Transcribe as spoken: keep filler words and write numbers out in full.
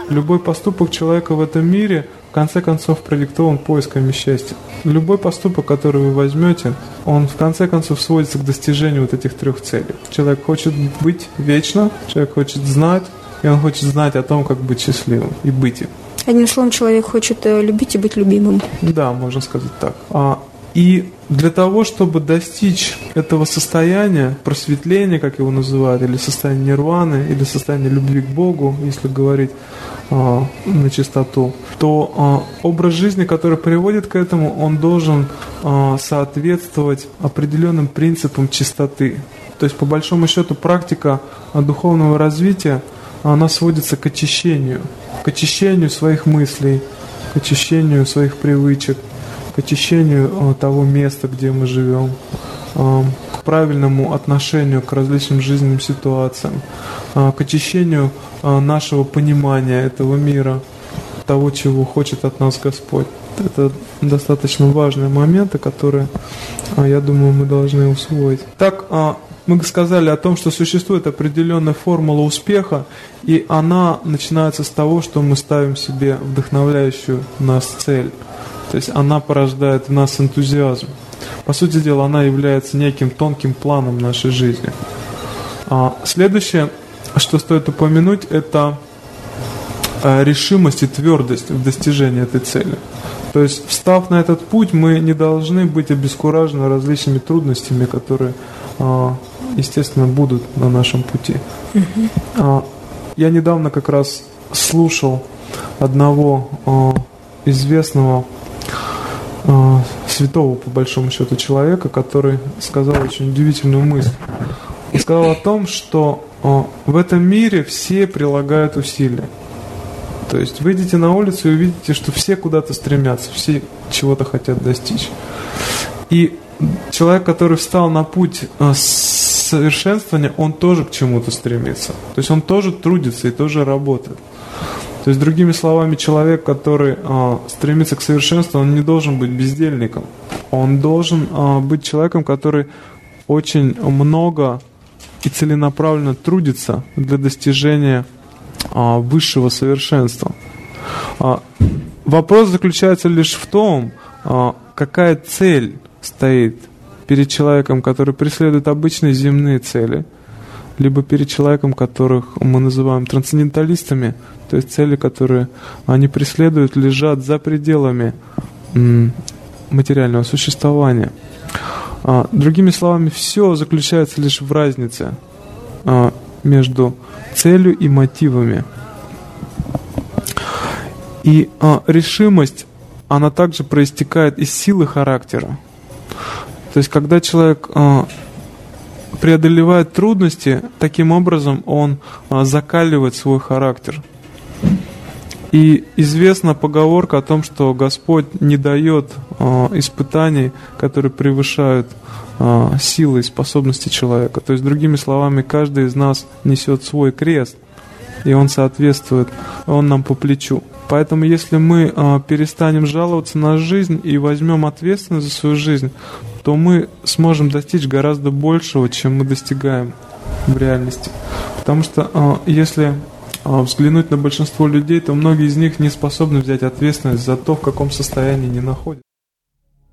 Любой поступок человека в этом мире в конце концов продиктован поисками счастья. Любой поступок, который вы возьмете, он в конце концов сводится к достижению вот этих трех целей. Человек хочет быть вечно, человек хочет знать, и он хочет знать о том, как быть счастливым и быть им. Одним словом, человек хочет любить и быть любимым. Да, можно сказать так. А, и для того, чтобы достичь этого состояния, просветления, как его называют, или состояния нирваны, или состояния любви к Богу, если говорить а, на чистоту, то а, образ жизни, который приводит к этому, он должен а, соответствовать определенным принципам чистоты. То есть, по большому счету, практика а, духовного развития, она сводится к очищению, к очищению своих мыслей, к очищению своих привычек, к очищению э, того места, где мы живем, э, к правильному отношению к различным жизненным ситуациям, э, к очищению э, нашего понимания этого мира, того, чего хочет от нас Господь. Это достаточно важные моменты, которые, э, я думаю, мы должны усвоить. Так, э, мы сказали о том, что существует определенная формула успеха, и она начинается с того, что мы ставим себе вдохновляющую нас цель. То есть она порождает в нас энтузиазм. По сути дела, она является неким тонким планом нашей жизни. А следующее, что стоит упомянуть, это решимость и твердость в достижении этой цели. То есть, встав на этот путь, мы не должны быть обескуражены различными трудностями, которые, естественно, будут на нашем пути. Uh-huh. Я недавно как раз слушал одного известного святого, по большому счету, человека, который сказал очень удивительную мысль. Он сказал о том, что в этом мире все прилагают усилия. То есть выйдите на улицу и увидите, что все куда-то стремятся, все чего-то хотят достичь. И человек, который встал на путь совершенствования, он тоже к чему-то стремится. То есть он тоже трудится и тоже работает. То есть, другими словами, человек, который э, стремится к совершенству, он не должен быть бездельником. Он должен э, быть человеком, который очень много и целенаправленно трудится для достижения э, высшего совершенства. Э, вопрос заключается лишь в том, э, какая цель стоит перед человеком, который преследует обычные земные цели, либо перед человеком, которых мы называем трансценденталистами, то есть цели, которые они преследуют, лежат за пределами м, материального существования. А, другими словами, все заключается лишь в разнице а, между целью и мотивами. И а, решимость, она также проистекает из силы характера. То есть, когда человек а, преодолевает трудности, таким образом он а, закаливает свой характер. И известна поговорка о том, что Господь не дает а, испытаний, которые превышают а, силы и способности человека. То есть, другими словами, каждый из нас несет свой крест, и он соответствует, он нам по плечу. Поэтому, если мы а, перестанем жаловаться на жизнь и возьмем ответственность за свою жизнь, то мы сможем достичь гораздо большего, чем мы достигаем в реальности. Потому что а, если а, взглянуть на большинство людей, то многие из них не способны взять ответственность за то, в каком состоянии они находятся.